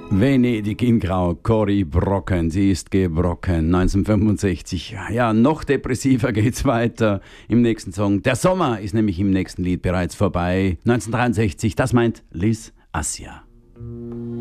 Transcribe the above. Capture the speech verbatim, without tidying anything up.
Venedig in Grau, Cory Brocken, sie ist gebrocken, neunzehnhundertfünfundsechzig. Ja, noch depressiver geht's weiter im nächsten Song. Der Sommer ist nämlich im nächsten Lied bereits vorbei. neunzehnhundertdreiundsechzig, das meint Liz Assia.